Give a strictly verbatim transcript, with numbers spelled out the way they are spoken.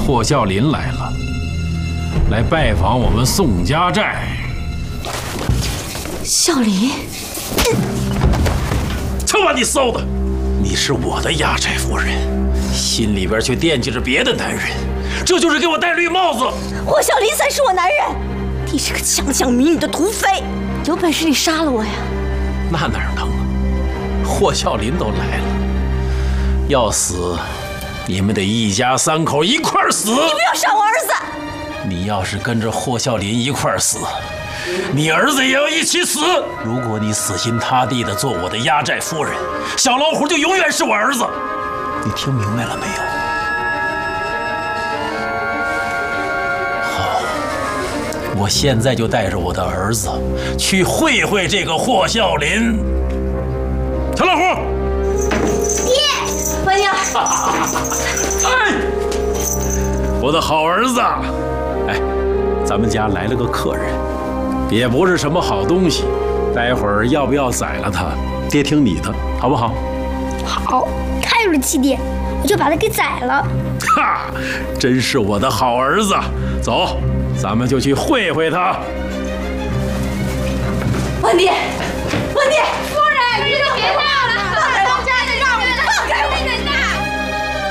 霍孝林来了，来拜访我们宋家寨。 孝林， 瞧把你臊的！你是我的压寨夫人，心里边却惦记着别的男人，这就是给我戴绿帽子。 霍孝林才是我男人，你是个强抢民女的土匪，有本事你杀了我呀！ 那哪能啊？霍孝林都来了，要死，你们得一家三口一块儿死。你不要杀我儿子！ 你要是跟着霍孝林一块儿死，你儿子也要一起死。如果你死心塌地的做我的压寨夫人，小老虎就永远是我儿子。你听明白了没有？好，我现在就带着我的儿子去会会这个霍孝林。小老虎， 爹，文娘， 哎，我的好儿子，哎，咱们家来了个客人。也不是什么好东西，待会儿要不要宰了他，爹听你的，好不好？ 好，太有了气爹，我就把他给宰了。 哈，真是我的好儿子！走，咱们就去会会他。 文爹。